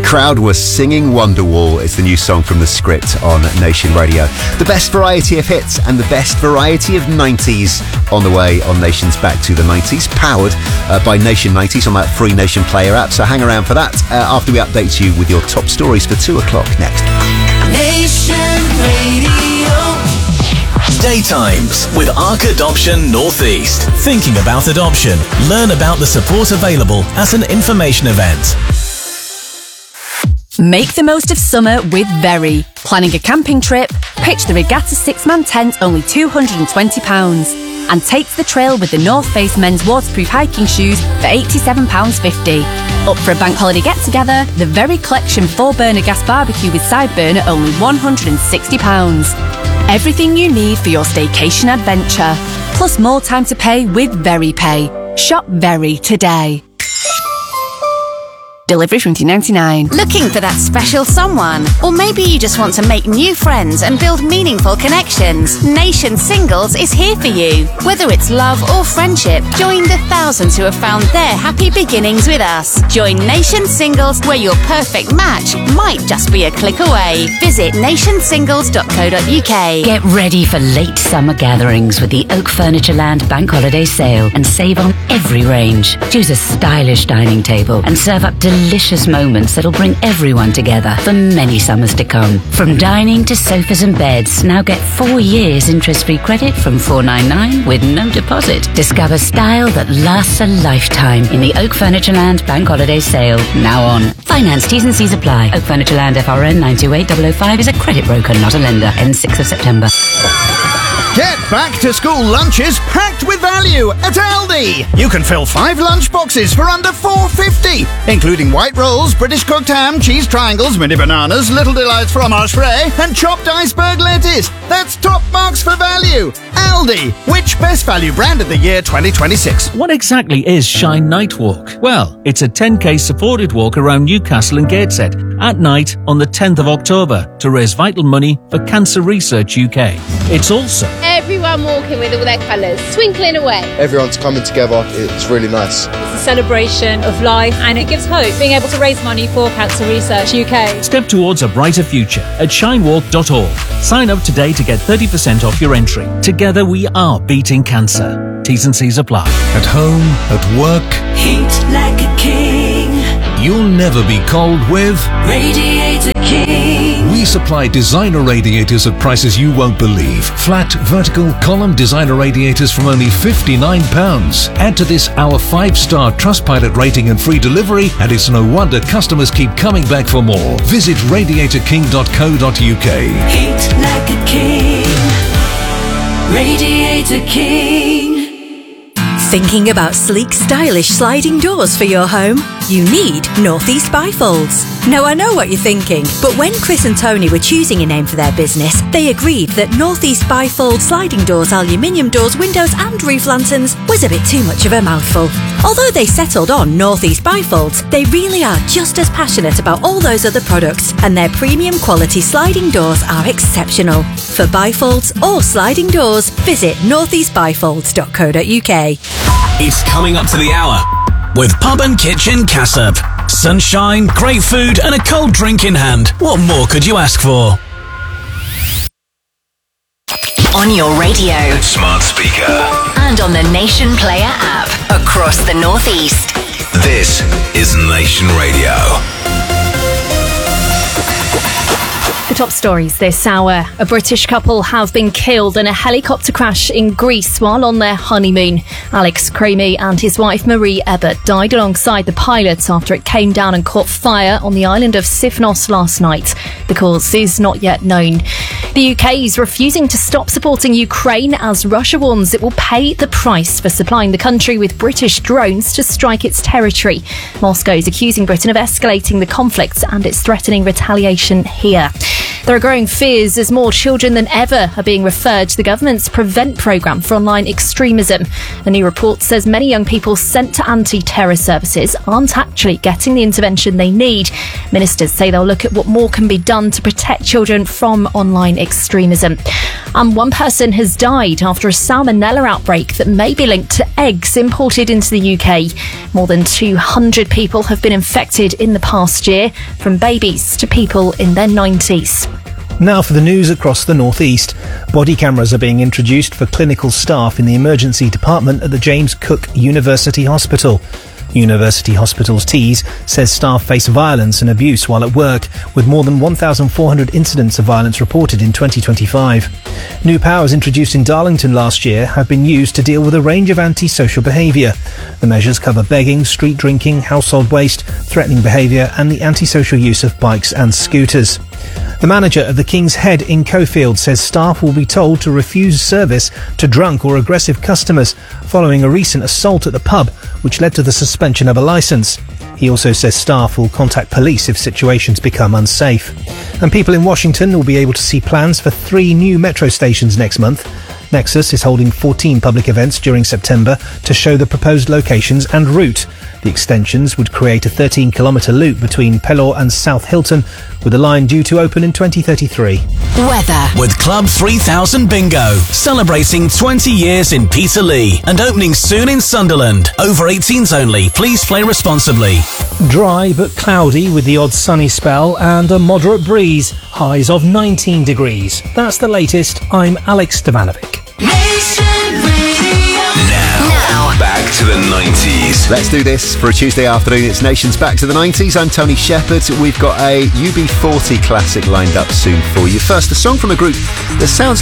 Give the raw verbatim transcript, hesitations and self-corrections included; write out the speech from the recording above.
crowd were singing Wonderwall. It's the new song from The Script on Nation Radio. The best variety of hits and the best variety of nineties on the way on Nation's Back to the nineties, powered uh, by Nation nineties on that free Nation Player app. So hang around for that uh, after we update you with your top stories for two o'clock next. Nation Radio. Daytimes with Arc Adoption Northeast. Thinking about adoption? Learn about the support available at an information event. Make the most of summer with Very. Planning a camping trip? Pitch the Regatta six-man tent, only two hundred twenty pounds. And take to the trail with the North Face men's waterproof hiking shoes for eighty-seven pounds fifty. Up for a bank holiday get-together? The Very Collection four-burner gas barbecue with side burner, only one hundred sixty pounds. Everything you need for your staycation adventure. Plus more time to pay with Very Pay. Shop Very today. Delivery from two ninety-nine. Looking for that special someone? Or maybe you just want to make new friends and build meaningful connections? Nation Singles is here for you. Whether it's love or friendship, join the thousands who have found their happy beginnings with us. Join Nation Singles, where your perfect match might just be a click away. Visit nation singles dot co dot uk. Get ready for late summer gatherings with the Oak Furniture Land Bank Holiday Sale and save on every range. Choose a stylish dining table and serve up delicious moments that'll bring everyone together for many summers to come. From dining to sofas and beds, now get four years interest-free credit from four ninety-nine with no deposit. Discover style that lasts a lifetime in the Oak Furniture Land Bank Holiday Sale, now on. Finance T's and C's apply. Oak Furniture Land F R N nine two eight zero zero five is a credit broker, not a lender. Ends sixth of September. Get back to school lunches packed with value at Aldi. You can fill five lunch boxes for under four fifty, including white rolls, British cooked ham, cheese triangles, mini bananas, Little Delights fromage frais, and chopped iceberg lettuce. That's top marks for value. Aldi, which best value brand of the year twenty twenty-six? What exactly is Shine Night Walk? Well, it's a ten k supported walk around Newcastle and Gateshead at night on the tenth of October to raise vital money for Cancer Research U K. It's also everyone walking with all their colours, twinkling away. Everyone's coming together, it's really nice. It's a celebration of life and it gives hope, being able to raise money for Cancer Research U K. Step towards a brighter future at shine walk dot org. Sign up today to get thirty percent off your entry. Together we are beating cancer. T's and C's apply. At home, at work, Heat like a king. You'll never be cold with Radiator King. We supply designer radiators at prices you won't believe. Flat, vertical, column designer radiators from only fifty-nine pounds. Add to this our five-star Trustpilot rating and free delivery, and it's no wonder customers keep coming back for more. Visit radiator king dot co dot uk. Heat like a king. Radiator King. Thinking about sleek, stylish sliding doors for your home? You need Northeast Bifolds. Now, I know what you're thinking, but when Chris and Tony were choosing a name for their business, they agreed that Northeast Bifold sliding doors, aluminium doors, windows and roof lanterns was a bit too much of a mouthful. Although they settled on Northeast Bifolds, they really are just as passionate about all those other products, and their premium quality sliding doors are exceptional. For bifolds or sliding doors, visit northeast bifolds dot co dot uk. It's coming up to the hour with Pub and Kitchen Cassop. Sunshine, great food and a cold drink in hand. What more could you ask for? On your radio, smart speaker, and on the Nation Player app across the Northeast. This is Nation Radio. The top stories this hour. A British couple have been killed in a helicopter crash in Greece while on their honeymoon. Alex Cramy and his wife Marie Ebert died alongside the pilot after it came down and caught fire on the island of Sifnos last night. The cause is not yet known. The U K is refusing to stop supporting Ukraine as Russia warns it will pay the price for supplying the country with British drones to strike its territory. Moscow is accusing Britain of escalating the conflict and it's threatening retaliation here. There are growing fears as more children than ever are being referred to the government's Prevent programme for online extremism. A new report says many young people sent to anti-terror services aren't actually getting the intervention they need. Ministers say they'll look at what more can be done to protect children from online extremism. And one person has died after a salmonella outbreak that may be linked to eggs imported into the U K. More than two hundred people have been infected in the past year, from babies to people in their nineties. Now for the news across the northeast. Body cameras are being introduced for clinical staff in the emergency department at the James Cook University Hospital. University Hospital's Tees says staff face violence and abuse while at work, with more than one thousand four hundred incidents of violence reported in twenty twenty-five. New powers introduced in Darlington last year have been used to deal with a range of antisocial behaviour. The measures cover begging, street drinking, household waste, threatening behaviour and the antisocial use of bikes and scooters. The manager of the King's Head in Cofield says staff will be told to refuse service to drunk or aggressive customers following a recent assault at the pub, which led to the suspension of a licence. He also says staff will contact police if situations become unsafe. And people in Washington will be able to see plans for three new metro stations next month. Nexus is holding fourteen public events during September to show the proposed locations and route. The extensions would create a thirteen kilometre loop between Pelor and South Hilton, with the line due to open in twenty thirty-three. Weather. With Club three thousand Bingo, celebrating twenty years in Peterlee and opening soon in Sunderland. Over eighteens only. Please play responsibly. Dry but cloudy with the odd sunny spell and a moderate breeze. Highs of nineteen degrees. That's the latest. I'm Alex Stevanovic. Back to the nineties. Let's do this for a Tuesday afternoon. It's Nation's Back to the nineties. I'm Tony Shepherd. We've got a U B forty classic lined up soon for you. First, a song from a group that sounds